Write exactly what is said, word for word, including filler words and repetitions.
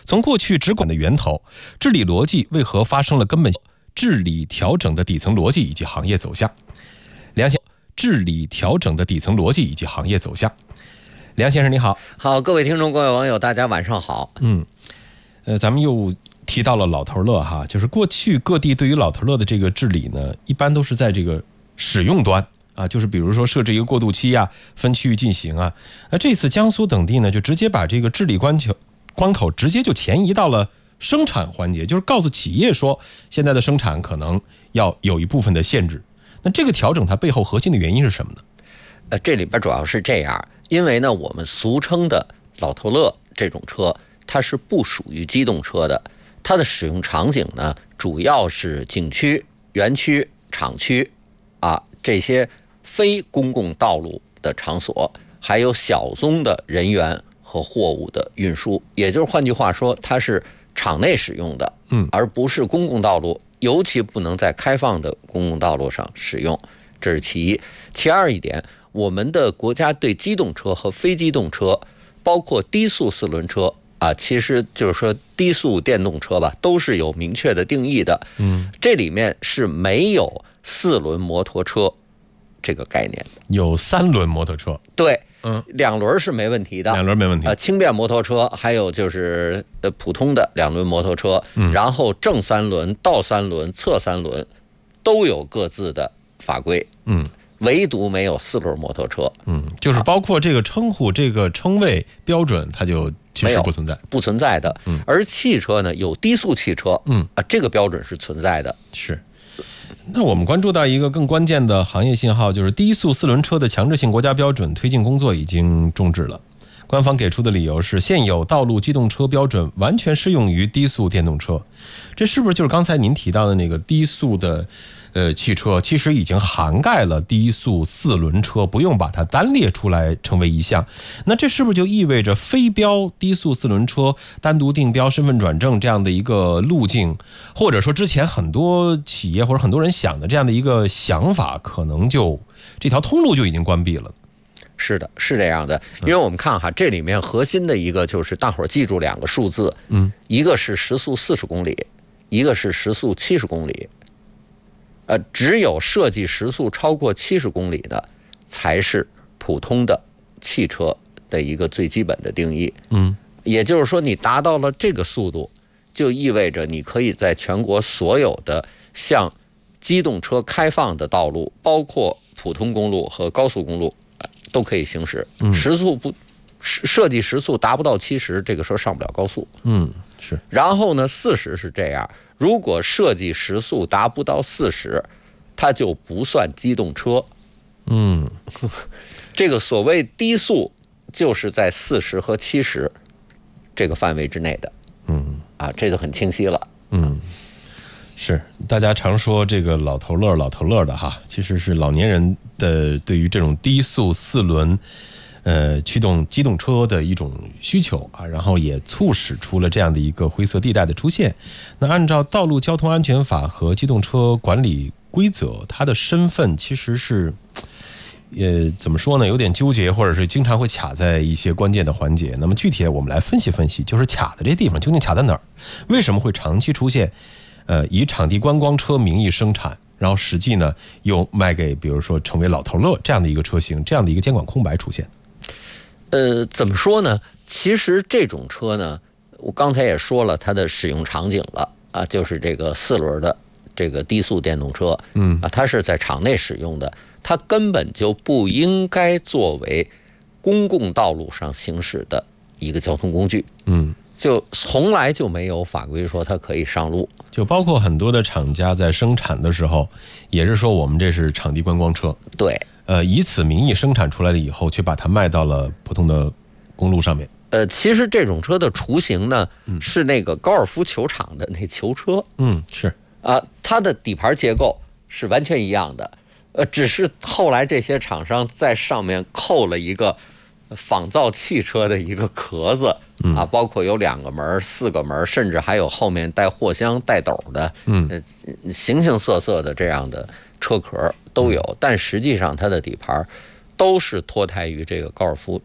从过去只管的源头、治理逻辑为何发生了根本治理调整的底层逻辑以及行业走向。梁先生，治理调整的底层逻辑以及行业走向。梁先生你好。 好，各位听众各位网友大家晚上好。 嗯，呃，咱们又提到了老头乐哈，就是过去各地对于老头乐的这个治理呢，一般都是在这个使用端啊，就是比如说设置一个过渡期啊，分区域进行啊。那这次江苏等地呢，就直接把这个治理关口关口直接就前移到了生产环节，就是告诉企业说，现在的生产可能要有一部分的限制。那这个调整它背后核心的原因是什么呢？ 呃，这里边主要是这样，因为呢，我们俗称的老头乐这种车，它是不属于机动车的，它的使用场景呢，主要是景区、园区、厂区啊这些非公共道路的场所，还有小宗的人员和货物的运输。也就是换句话说，它是场内使用的， 嗯， 而不是公共道路，尤其不能在开放的公共道路上使用。这是其一。其二一点，我们的国家对机动车和非机动车，包括低速四轮车啊，其实就是说低速电动车吧，都是有明确的定义的。 嗯， 这里面是没有四轮摩托车这个概念的。 有三轮摩托车。 对， 嗯， 两轮是没问题的， 两轮没问题。 呃，轻便摩托车，还有就是呃普通的两轮摩托车， 嗯， 然后正三轮、倒三轮、侧三轮都有各自的法规。 嗯。 唯独没有四轮摩托车， 嗯，就是包括这个称呼、这个称谓标准，它就其实不存在， 不存在的。 嗯， 而汽车呢，有低速汽车， 嗯啊，这个标准是存在的。 是。那我们关注到一个更关键的行业信号，就是低速四轮车的强制性国家标准推进工作已经终止了。官方给出的理由是，现有道路机动车标准完全适用于低速电动车。这是不是就是刚才您提到的那个低速的呃汽车，其实已经涵盖了低速四轮车，不用把它单列出来成为一项？那这是不是就意味着非标低速四轮车单独定标身份转正这样的一个路径，或者说之前很多企业或者很多人想的这样的一个想法，可能就这条通路就已经关闭了？ 是的，是这样的。因为我们看哈，这里面核心的一个就是大伙儿记住两个数字， 嗯， 一个是时速四十公里，一个是时速七十公里。呃，只有设计时速超过七十公里的，才是普通的汽车的一个最基本的定义。 嗯， 也就是说，你达到了这个速度，就意味着你可以在全国所有的向机动车开放的道路，包括普通公路和高速公路，都可以行驶。时速不设计时速达不到七十，这个车上不了高速。 嗯，是。 然后呢，四十是这样，如果设计时速达不到四十，它就不算机动车。 嗯， 这个所谓低速，就是在四十和七十这个范围之内的。 嗯， 啊，这就很清晰了。 嗯。是，大家常说这个老头乐老头乐的哈，其实是老年人的对于这种低速四轮呃驱动机动车的一种需求啊，然后也促使出了这样的一个灰色地带的出现。那按照道路交通安全法和机动车管理规则，它的身份其实是呃怎么说呢，有点纠结，或者是经常会卡在一些关键的环节。那么具体我们来分析分析，就是卡的这地方究竟卡在哪儿？为什么会长期出现呃，以场地观光车名义生产，然后实际呢又卖给比如说成为老头乐这样的一个车型，这样的一个监管空白出现？ 呃，怎么说呢？其实这种车呢，我刚才也说了它的使用场景了啊，就是这个四轮的这个低速电动车， 嗯啊，它是在场内使用的，它根本就不应该作为公共道路上行驶的一个交通工具。 嗯。 就从来就没有法规说它可以上路， 就包括很多的厂家在生产的时候，也是说我们这是场地观光车， 对， 呃，以此名义生产出来了以后，却把它卖到了普通的公路上面。 呃，其实这种车的雏形呢， 嗯、 是那个高尔夫球场的那球车， 嗯，是啊，它的底盘结构是完全一样的，呃，只是后来这些厂商在上面扣了一个仿造汽车的一个壳子啊，包括有两个门、四个门，甚至还有后面带货箱、带斗的， 嗯， 形形色色的这样的车壳都有。但实际上它的底盘都是脱胎于这个高尔夫